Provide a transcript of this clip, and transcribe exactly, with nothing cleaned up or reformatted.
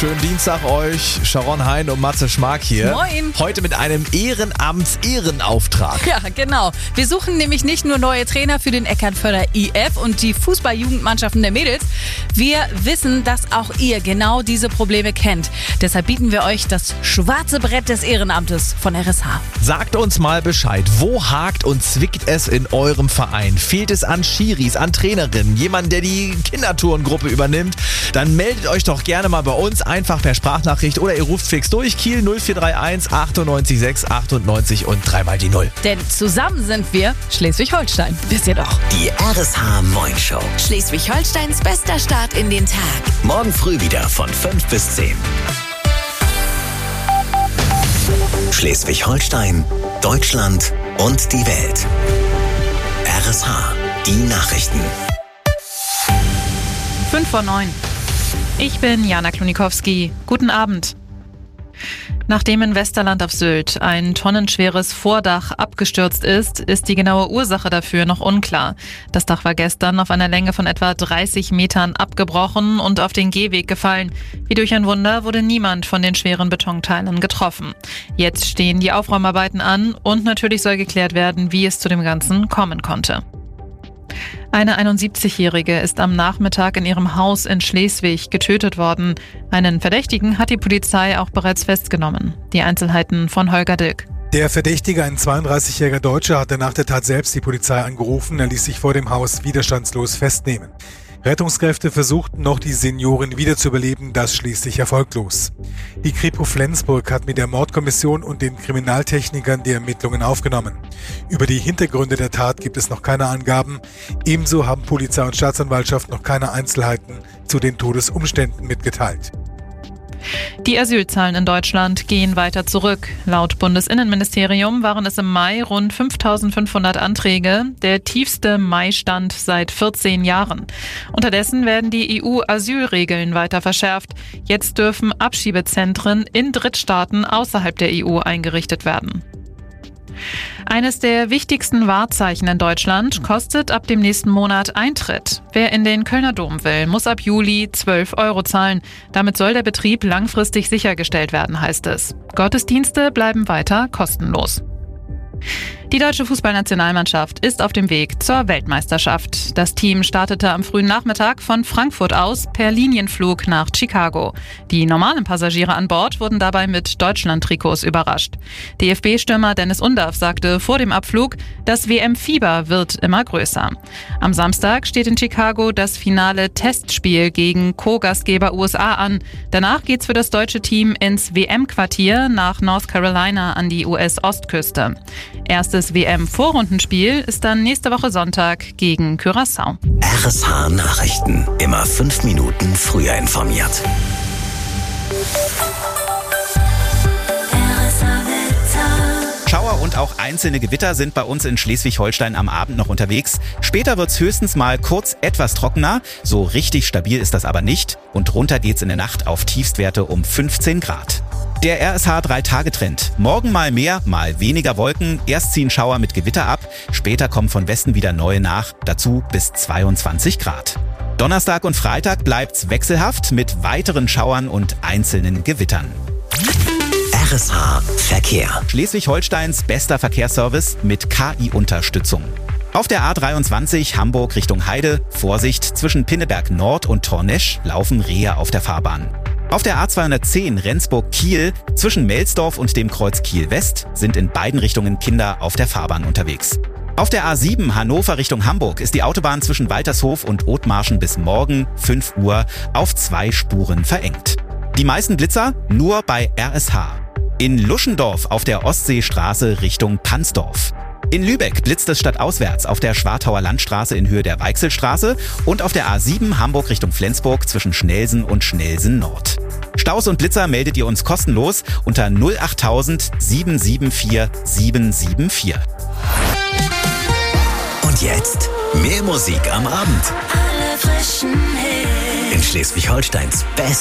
Schönen Dienstag euch. Sharon Hein und Matze Schmark hier. Moin. Heute mit einem Ehrenamts-Ehrenauftrag. Ja, genau. Wir suchen nämlich nicht nur neue Trainer für den Eckernförder I F und die Fußball-Jugendmannschaften der Mädels. Wir wissen, dass auch ihr genau diese Probleme kennt. Deshalb bieten wir euch das schwarze Brett des Ehrenamtes von R S H. Sagt uns mal Bescheid. Wo hakt und zwickt es in eurem Verein? Fehlt es an Schiris, an Trainerinnen, jemanden, der die Kindertourengruppe übernimmt? Dann meldet euch doch gerne mal bei uns, einfach per Sprachnachricht oder ihr ruft fix durch. Kiel null vier drei eins achtundneunzig sechs achtundneunzig und dreimal die Null. Denn zusammen sind wir Schleswig-Holstein. Wisst ihr doch. Die R S H Moin Show. Schleswig-Holsteins bester Start in den Tag. Morgen früh wieder von fünf bis zehn. Schleswig-Holstein, Deutschland und die Welt. R S H, die Nachrichten. fünf vor neun. Ich bin Jana Klonikowski. Guten Abend. Nachdem in Westerland auf Sylt ein tonnenschweres Vordach abgestürzt ist, ist die genaue Ursache dafür noch unklar. Das Dach war gestern auf einer Länge von etwa dreißig Metern abgebrochen und auf den Gehweg gefallen. Wie durch ein Wunder wurde niemand von den schweren Betonteilen getroffen. Jetzt stehen die Aufräumarbeiten an und natürlich soll geklärt werden, wie es zu dem Ganzen kommen konnte. Eine einundsiebzigjährige ist am Nachmittag in ihrem Haus in Schleswig getötet worden. Einen Verdächtigen hat die Polizei auch bereits festgenommen. Die Einzelheiten von Holger Dilk. Der Verdächtige, ein zweiunddreißigjähriger Deutscher, hatte nach der Tat selbst die Polizei angerufen. Er ließ sich vor dem Haus widerstandslos festnehmen. Rettungskräfte versuchten noch, die Seniorin wiederzubeleben, das schließlich erfolglos. Die Kripo Flensburg hat mit der Mordkommission und den Kriminaltechnikern die Ermittlungen aufgenommen. Über die Hintergründe der Tat gibt es noch keine Angaben. Ebenso haben Polizei und Staatsanwaltschaft noch keine Einzelheiten zu den Todesumständen mitgeteilt. Die Asylzahlen in Deutschland gehen weiter zurück. Laut Bundesinnenministerium waren es im Mai rund fünftausendfünfhundert Anträge, der tiefste Mai-Stand seit vierzehn Jahren. Unterdessen werden die E U-Asylregeln weiter verschärft. Jetzt dürfen Abschiebezentren in Drittstaaten außerhalb der E U eingerichtet werden. Eines der wichtigsten Wahrzeichen in Deutschland kostet ab dem nächsten Monat Eintritt. Wer in den Kölner Dom will, muss ab Juli zwölf Euro zahlen. Damit soll der Betrieb langfristig sichergestellt werden, heißt es. Gottesdienste bleiben weiter kostenlos. Die deutsche Fußballnationalmannschaft ist auf dem Weg zur Weltmeisterschaft. Das Team startete am frühen Nachmittag von Frankfurt aus per Linienflug nach Chicago. Die normalen Passagiere an Bord wurden dabei mit Deutschland-Trikots überrascht. D F B-Stürmer Dennis Undaff sagte vor dem Abflug, das W M-Fieber wird immer größer. Am Samstag steht in Chicago das finale Testspiel gegen Co-Gastgeber U S A an. Danach geht's für das deutsche Team ins W M-Quartier nach North Carolina an die U S-Ostküste. Erstes W M-Vorrundenspiel ist dann nächste Woche Sonntag gegen Curaçao. R S H Nachrichten. Immer fünf Minuten früher informiert. Schauer und auch einzelne Gewitter sind bei uns in Schleswig-Holstein am Abend noch unterwegs. Später wird's höchstens mal kurz etwas trockener. So richtig stabil ist das aber nicht. Und runter geht's in der Nacht auf Tiefstwerte um fünfzehn Grad. Der R S H drei Tage Trend. Morgen mal mehr, mal weniger Wolken. Erst ziehen Schauer mit Gewitter ab. Später kommen von Westen wieder neue nach. Dazu bis zweiundzwanzig Grad. Donnerstag und Freitag bleibt's wechselhaft mit weiteren Schauern und einzelnen Gewittern. R S H Verkehr. Schleswig-Holsteins bester Verkehrsservice mit K I-Unterstützung. Auf der A dreiundzwanzig Hamburg Richtung Heide, Vorsicht, zwischen Pinneberg Nord und Tornesch laufen Rehe auf der Fahrbahn. Auf der A zweihundertzehn Rendsburg-Kiel, zwischen Melsdorf und dem Kreuz Kiel-West, sind in beiden Richtungen Kinder auf der Fahrbahn unterwegs. Auf der A sieben Hannover Richtung Hamburg ist die Autobahn zwischen Waltershof und Othmarschen bis morgen fünf Uhr auf zwei Spuren verengt. Die meisten Blitzer nur bei R S H. In Luschendorf auf der Ostseestraße Richtung Pansdorf. In Lübeck blitzt es stadtauswärts auf der Schwartauer Landstraße in Höhe der Weichselstraße und auf der A sieben Hamburg Richtung Flensburg zwischen Schnelsen und Schnelsen Nord. Staus und Blitzer meldet ihr uns kostenlos unter null acht null null sieben sieben vier sieben sieben vier. Und jetzt mehr Musik am Abend. Alle frischen Hits. In Schleswig-Holsteins Best